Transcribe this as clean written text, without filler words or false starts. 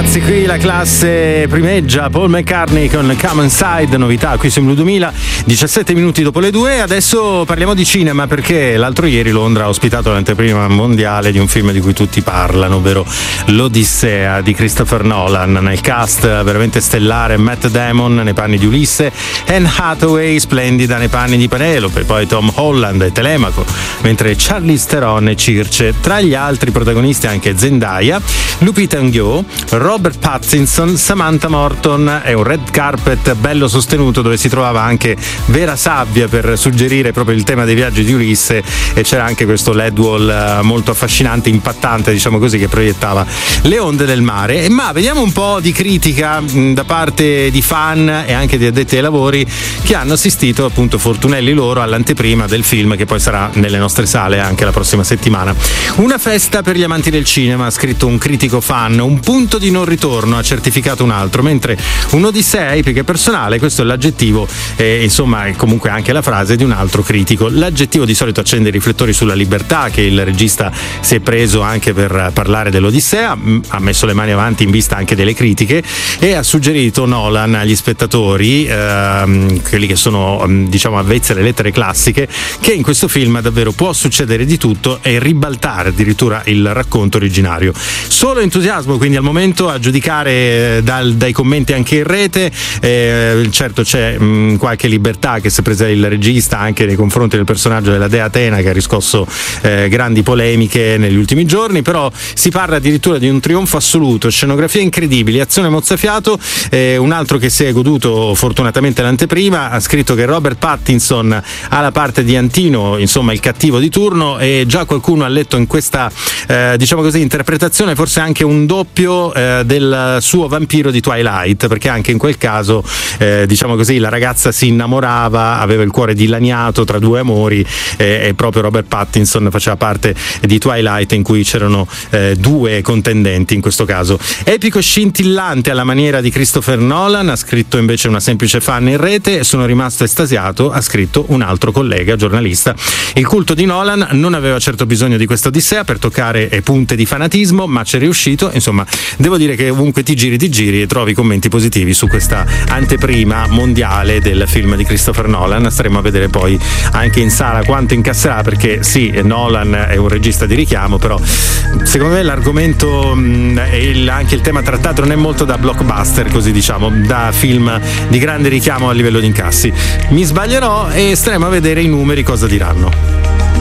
ragazzi, qui la classe primeggia. Paul McCartney con Come Inside, novità qui su Blu 2000, 17 minuti dopo le 2. Adesso parliamo di cinema, perché l'altro ieri Londra ha ospitato l'anteprima mondiale di un film di cui tutti parlano, ovvero l'Odissea di Christopher Nolan. Nel cast veramente stellare Matt Damon nei panni di Ulisse, Anne Hathaway splendida nei panni di Penelope, poi Tom Holland e Telemaco, mentre Charlize Theron e Circe. Tra gli altri protagonisti anche Zendaya, Lupita Nyong'o, Robert Pattinson, Samantha Morton. È un red carpet bello sostenuto dove si trovava anche Vera Sabbia per suggerire proprio il tema dei viaggi di Ulisse, e c'era anche questo LED wall molto affascinante, impattante, diciamo così, che proiettava le onde del mare. Ma vediamo un po' di critica da parte di fan e anche di addetti ai lavori che hanno assistito, appunto fortunelli loro, all'anteprima del film che poi sarà nelle nostre sale anche la prossima settimana. Una festa per gli amanti del cinema, ha scritto un critico fan, un punto di non ritorno, ha certificato un altro, mentre un'odissea epica e personale, questo è l'aggettivo, insomma è comunque anche la frase di un altro critico. L'aggettivo di solito accende i riflettori sulla libertà che il regista si è preso anche per parlare dell'Odissea, ha messo le mani avanti in vista anche delle critiche e ha suggerito Nolan agli spettatori, quelli che sono diciamo avvezzi alle lettere classiche, che in questo film davvero può succedere di tutto e ribaltare addirittura il racconto originario. Solo entusiasmo quindi al momento, a giudicare dai commenti anche in rete. Certo c'è qualche libertà che si è presa il regista anche nei confronti del personaggio della dea Atena, che ha riscosso grandi polemiche negli ultimi giorni, però si parla addirittura di un trionfo assoluto, scenografie incredibili, azione mozzafiato. Un altro che si è goduto fortunatamente l'anteprima ha scritto che Robert Pattinson ha la parte di Antino, insomma il cattivo di turno, e già qualcuno ha letto in questa diciamo così interpretazione forse anche un doppio del suo vampiro di Twilight, perché anche in quel caso diciamo così la ragazza si innamorava, aveva il cuore dilaniato tra due amori, e proprio Robert Pattinson faceva parte di Twilight, in cui c'erano due contendenti in questo caso. Epico e scintillante alla maniera di Christopher Nolan, ha scritto invece una semplice fan in rete. Sono rimasto estasiato, ha scritto un altro collega giornalista. Il culto di Nolan non aveva certo bisogno di questa odissea per toccare punte di fanatismo, ma c'è riuscito. Insomma, devo dire che ovunque ti giri e trovi commenti positivi su questa anteprima mondiale del film di Christopher Nolan. Staremo a vedere poi anche in sala quanto incasserà, perché sì, Nolan è un regista di richiamo, però secondo me l'argomento e anche il tema trattato non è molto da blockbuster, così diciamo, da film di grande richiamo a livello di incassi. Mi sbaglierò e staremo a vedere i numeri cosa diranno.